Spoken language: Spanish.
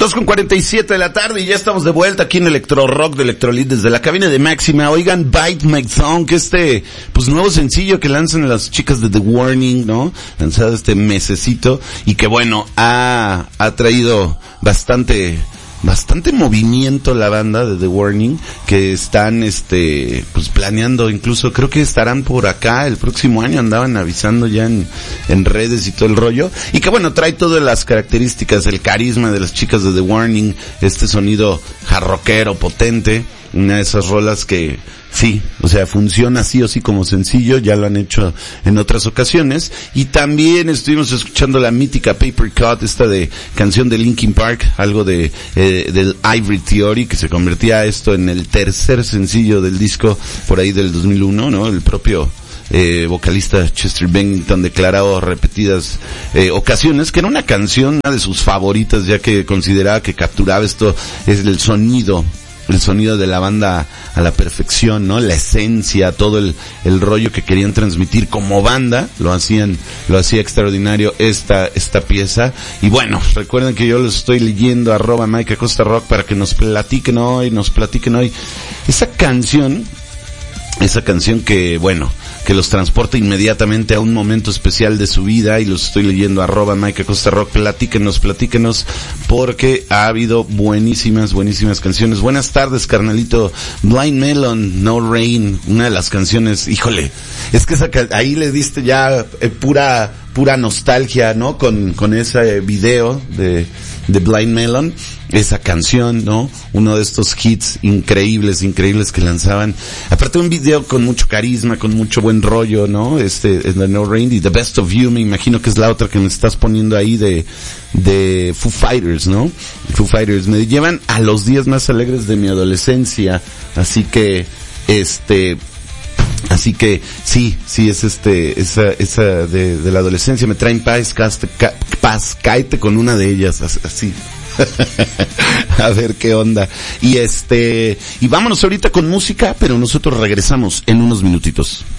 2:47 de la tarde y ya estamos de vuelta aquí en Electro Rock de Electrolit desde la cabina de Máxima. Oigan, Bite My Thumb, que pues nuevo sencillo que lanzan las chicas de The Warning, ¿no? Lanzado este mesecito y que bueno, ha traído bastante movimiento la banda de The Warning, que están pues planeando, incluso creo que estarán por acá el próximo año, andaban avisando ya en redes y todo el rollo, y que bueno, trae todas las características, el carisma de las chicas de The Warning, este sonido jarroquero potente, una de esas rolas que sí, o sea, funciona sí o sí como sencillo, ya lo han hecho en otras ocasiones, y también estuvimos escuchando la mítica Paper Cut, esta de canción de Linkin Park, algo del Ivory Theory, que se convertía esto en el tercer sencillo del disco por ahí del 2001, ¿no? El propio vocalista Chester Bennington declarado repetidas ocasiones que era una canción, una de sus favoritas, ya que consideraba que capturaba esto, es el sonido de la banda a la perfección, ¿no? La esencia, todo el rollo que querían transmitir como banda, lo hacía extraordinario esta pieza. Y bueno, recuerden que yo los estoy leyendo, @MikeAcostaRock, para que nos platiquen hoy. Esa canción que bueno, que los transporta inmediatamente a un momento especial de su vida, y los estoy leyendo @MikeAcostaRock. Platíquenos, porque ha habido buenísimas canciones. Buenas tardes, carnalito. Blind Melon, No Rain, una de las canciones, híjole, es que ahí le diste ya pura nostalgia, ¿no? Con ese video de Blind Melon, esa canción, ¿no? Uno de estos hits increíbles que lanzaban. Aparte un video con mucho carisma, con mucho buen rollo, ¿no? The No Rain y The Best of You, me imagino que es la otra que me estás poniendo ahí de Foo Fighters, ¿no? Foo Fighters me llevan a los días más alegres de mi adolescencia, así que sí, es esa de la adolescencia, me traen paz, cáete con una de ellas, así. A ver qué onda. Y vámonos ahorita con música, pero nosotros regresamos en unos minutitos.